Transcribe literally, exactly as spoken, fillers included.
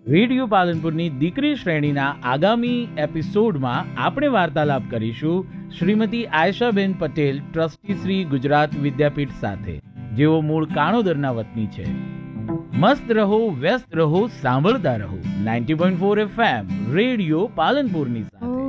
Radio પાલનપુરની દીકરી શ્રેણીના આગામી એપિસોડમાં આપણે વાર્તાલાપ કરીશું શ્રીમતી આયશાબેન પટેલ, ટ્રસ્ટી શ્રી ગુજરાત વિદ્યાપીઠ સાથે, જેઓ મૂળ કાણોદરના વતની છે. મસ્ત રહો, વ્યસ્ત રહો, સાંભળતા રહો ninety point four F M radio પાલનપુરની સાથે.